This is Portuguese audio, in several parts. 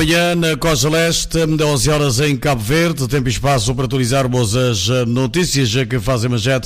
Amanhã na Costa Leste, 11 horas em Cabo Verde, tempo e espaço para atualizarmos as notícias que fazem manchete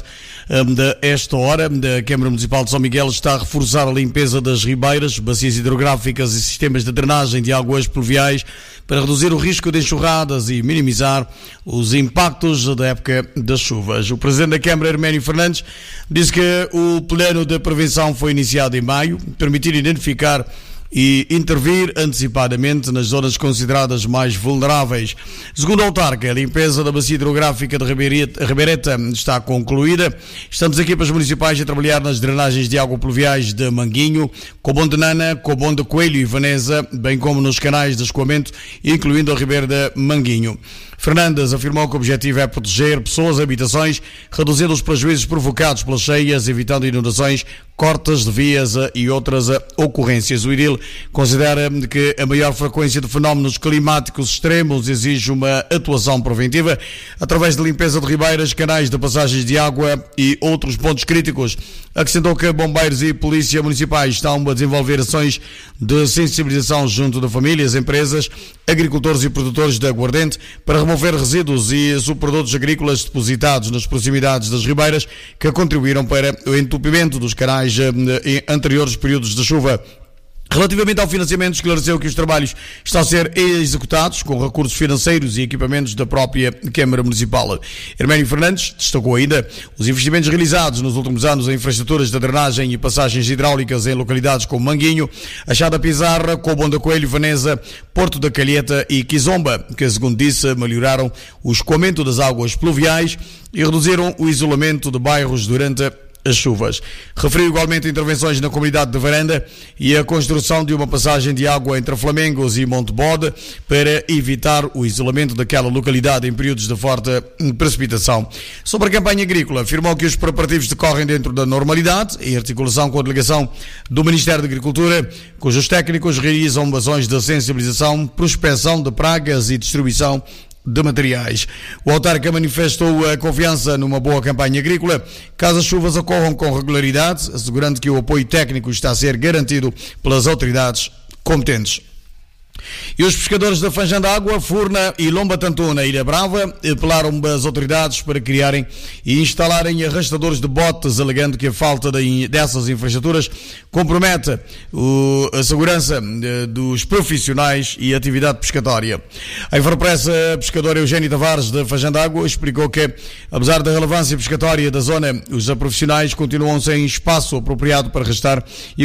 esta hora. A Câmara Municipal de São Miguel está a reforçar a limpeza das ribeiras, bacias hidrográficas e sistemas de drenagem de águas pluviais para reduzir o risco de enxurradas e minimizar os impactos da época das chuvas. O Presidente da Câmara, Herménio Fernandes, disse que o plano de prevenção foi iniciado em maio, permitindo identificar e intervir antecipadamente nas zonas consideradas mais vulneráveis. Segundo a autarca, a limpeza da bacia hidrográfica de Ribeireta está concluída. Estamos equipas municipais a trabalhar nas drenagens de água pluviais de Manguinho, Cobom de Nana, Cobom de Coelho e Vanesa, bem como nos canais de escoamento, incluindo a Ribeira de Manguinho. Fernandes afirmou que o objetivo é proteger pessoas e habitações, reduzindo os prejuízos provocados pelas cheias, evitando inundações, cortes de vias e outras ocorrências. O edil considera que a maior frequência de fenómenos climáticos extremos exige uma atuação preventiva através de limpeza de ribeiras, canais de passagens de água e outros pontos críticos. Acrescentou que bombeiros e polícia municipais estão a desenvolver ações de sensibilização junto de famílias, empresas, agricultores e produtores de aguardente para remover resíduos e subprodutos agrícolas depositados nas proximidades das ribeiras que contribuíram para o entupimento dos canais em anteriores períodos de chuva. Relativamente ao financiamento, esclareceu que os trabalhos estão a ser executados com recursos financeiros e equipamentos da própria Câmara Municipal. Herménio Fernandes destacou ainda os investimentos realizados nos últimos anos em infraestruturas de drenagem e passagens hidráulicas em localidades como Manguinho, Achada Pizarra, Cobom de Coelho, Vanesa, Porto da Calheta e Quizomba, que, segundo disse, melhoraram o escoamento das águas pluviais e reduziram o isolamento de bairros durante as chuvas. Referiu igualmente intervenções na comunidade de Varanda e a construção de uma passagem de água entre Flamengos e Monte Bode para evitar o isolamento daquela localidade em períodos de forte precipitação. Sobre a campanha agrícola, afirmou que os preparativos decorrem dentro da normalidade, em articulação com a delegação do Ministério da Agricultura, cujos técnicos realizam ações de sensibilização, prospecção de pragas e distribuição de materiais. O autarca manifestou a confiança numa boa campanha agrícola, caso as chuvas ocorram com regularidade, assegurando que o apoio técnico está a ser garantido pelas autoridades competentes. E os pescadores da Fanja d'Água, Furna e Lomba Tantu, na Ilha Brava, apelaram às autoridades para criarem e instalarem arrastadores de botes, alegando que a falta dessas infraestruturas compromete a segurança dos profissionais e a atividade pescatória. A Infopressa pescadora Eugénio Tavares, da Fanja d'Água, explicou que, apesar da relevância pescatória da zona, os profissionais continuam sem espaço apropriado para arrastar e